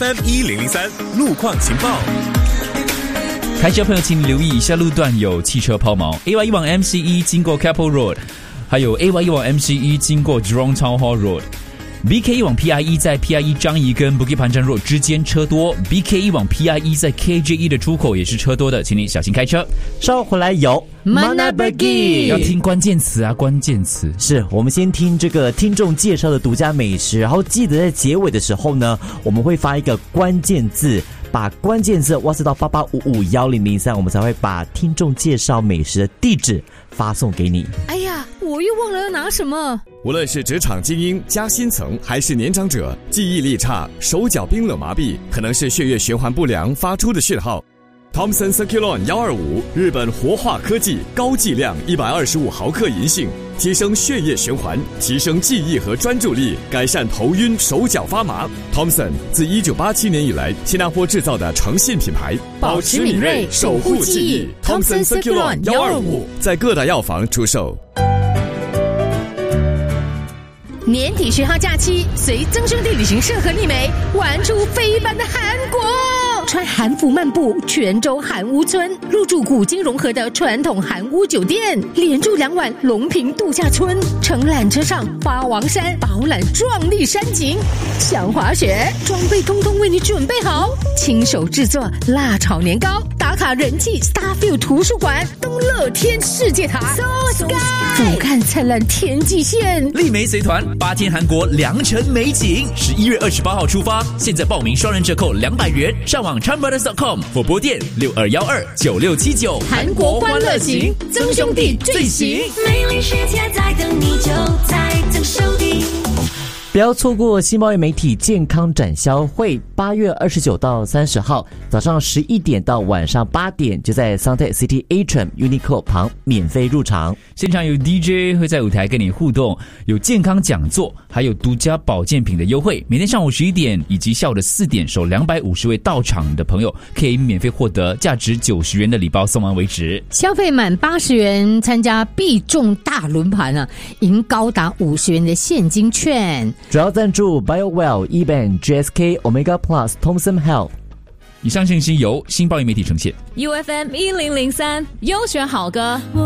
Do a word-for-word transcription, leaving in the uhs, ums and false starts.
F M 一零零三路况情报。 开车朋友请留意以下路段有汽车抛锚 A Y 一往 M C 一 经过 Keppel Road， 还有 A Y 一往 M C 一 经过 Jurong Town Hall Road。 B K 一往 P I 一 在 P I 一 张仪跟 Bukit Panjang Road 之间车多， B K 一往 P I 一 在 K J 一 的出口也是车多的，请你小心开车。 稍后回来有 Mana Pergi， 要听关键词啊，关键词是我们先听这个听众介绍的独家美食，然后记得在结尾的时候呢，我们会发一个关键字，把关键字哇塞到八八五五一零零三，我们才会把听众介绍美食的地址发送给你。 哎呀，我又忘了要拿什么。 无论是职场精英、加薪层，还是年长者，记忆力差、手脚冰冷麻痹，可能是血液循环不良发出的讯号。Thomson Circulon 一二五，日本活化科技，高剂量一百二十五毫克银杏，提升血液循环，提升记忆和专注力，改善头晕、手脚发麻。Thomson 自一九八七年以来，新加坡制造的诚信品牌， 保持敏锐，守护记忆。Thomson Circulon 一二五， 在各大药房出售。 年底十号假期，随曾兄弟旅行社和丽梅玩出非一般的韩国。穿韩服漫步泉州韩屋村，入住古今融合的传统韩屋酒店，连住两晚龙平度假村，乘缆车上八王山饱览壮丽山景。想滑雪，装备通通为你准备好，亲手制作辣炒年糕，打卡人气 Starfield 图书馆，东乐天世界塔 So Sky， 俯瞰灿烂天际线。 丽梅随团八天韩国良辰美景，十一月二十八号出发，现在报名双人折扣两百元，上网 chan brothers dot com 或拨电六二一二九六七九。 韩国欢乐行，曾兄弟最行， 美丽世界在等你，就在曾兄弟。 不要错过新贸易媒体健康展销会，八月二十九到三十号，早上十一点到晚上八点，就在 Suntec City Atrium Uniqlo 旁免费入场。 现场有 D J 会在舞台跟你互动，有健康讲座，还有独家保健品的优惠。每天上午十一点以及下午的四点，首两百五十位到场的朋友可以免费获得价值九十元的礼包，送完为止。 消费满八十元参加必中大轮盘啊，赢高达五十元的现金券。 主要赞助 BioWell、eBan、G S K、Omega Plus、Thomson Health。 以上信息由新报业媒体呈现。 U F M 一零零三优选好歌。